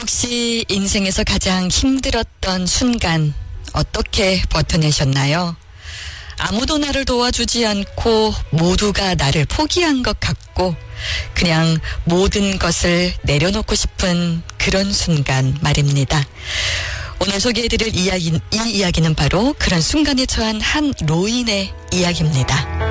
혹시 인생에서 가장 힘들었던 순간 어떻게 버텨내셨나요? 아무도 나를 도와주지 않고 모두가 나를 포기한 것 같고 그냥 모든 것을 내려놓고 싶은 그런 순간 말입니다. 오늘 소개해드릴 이 이야기는 바로 그런 순간에 처한 한 노인의 이야기입니다.